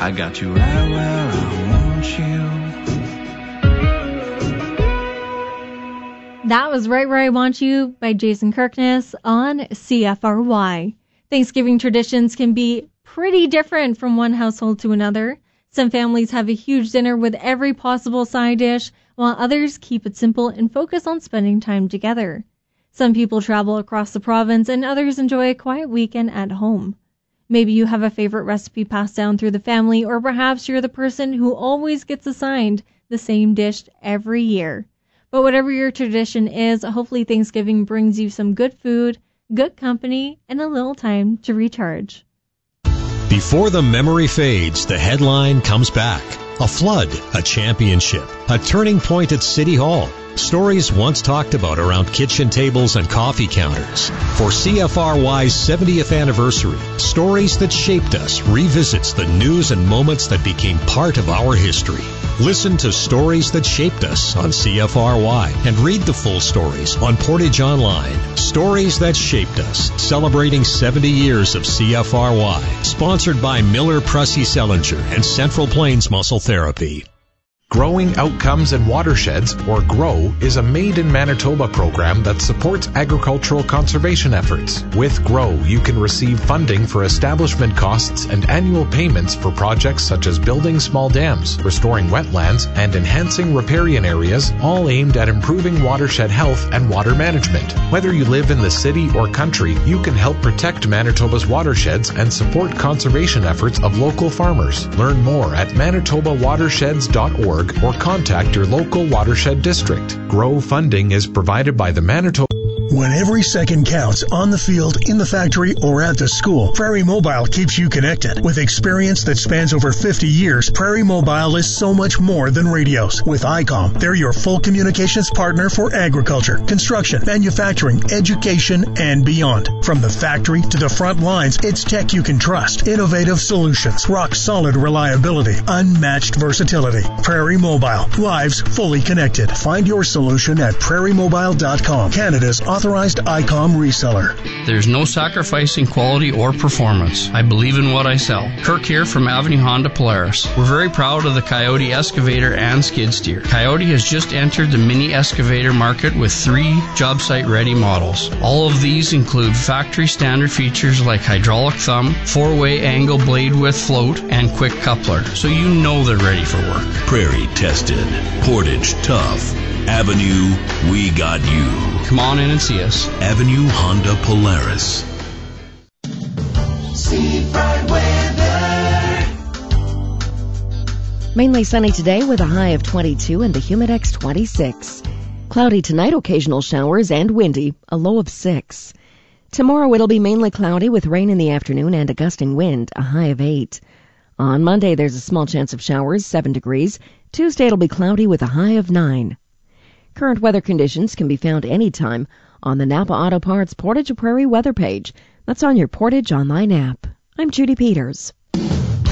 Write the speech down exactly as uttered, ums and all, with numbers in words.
I got you right where I want you. That was Right Where I Want You by Jason Kirkness on C F R Y. Thanksgiving traditions can be pretty different from one household to another. Some families have a huge dinner with every possible side dish, while others keep it simple and focus on spending time together. Some people travel across the province and others enjoy a quiet weekend at home. Maybe you have a favorite recipe passed down through the family, or perhaps you're the person who always gets assigned the same dish every year. But whatever your tradition is, hopefully Thanksgiving brings you some good food, good company, and a little time to recharge. Before the memory fades, the headline comes back. A flood, a championship, a turning point at City Hall. Stories once talked about around kitchen tables and coffee counters. For C F R Y's seventieth anniversary, Stories That Shaped Us revisits the news and moments that became part of our history. Listen to Stories That Shaped Us on C F R Y and read the full stories on Portage Online. Stories That Shaped Us, celebrating seventy years of C F R Y. Sponsored by Miller Pressey Sellinger and Central Plains Muscle Therapy. Growing Outcomes and Watersheds, or GROW, is a Made in Manitoba program that supports agricultural conservation efforts. With GROW, you can receive funding for establishment costs and annual payments for projects such as building small dams, restoring wetlands, and enhancing riparian areas, all aimed at improving watershed health and water management. Whether you live in the city or country, you can help protect Manitoba's watersheds and support conservation efforts of local farmers. Learn more at manitoba watersheds dot org or contact your local watershed district. GROW funding is provided by the Manitoba... When every second counts on the field, in the factory, or at the school, Prairie Mobile keeps you connected. With experience that spans over fifty years, Prairie Mobile is so much more than radios. With I COM, they're your full communications partner for agriculture, construction, manufacturing, education, and beyond. From the factory to the front lines, it's tech you can trust. Innovative solutions, rock-solid reliability, unmatched versatility. Prairie Mobile, lives fully connected. Find your solution at prairie mobile dot com, Canada's authorized I COM reseller. There's no sacrificing quality or performance. I believe in what I sell. Kirk here from Avenue Honda Polaris. We're very proud of the Coyote Excavator and Skid Steer. Coyote has just entered the mini excavator market with three job site ready models. All of these include factory standard features like hydraulic thumb, four-way angle blade width float, and quick coupler, so you know they're ready for work. Prairie tested, Portage tough. Avenue, we got you. Come on in and see us. Avenue Honda Polaris. Seafront weather. Mainly sunny today with a high of twenty-two and the Humidex twenty-six. Cloudy tonight, occasional showers and windy, a low of six. Tomorrow it'll be mainly cloudy with rain in the afternoon and a gusting wind, a high of eight. On Monday there's a small chance of showers, seven degrees. Tuesday it'll be cloudy with a high of nine. Current weather conditions can be found anytime on the Napa Auto Parts Portage Prairie weather page. That's on your Portage Online app. I'm Judy Peters.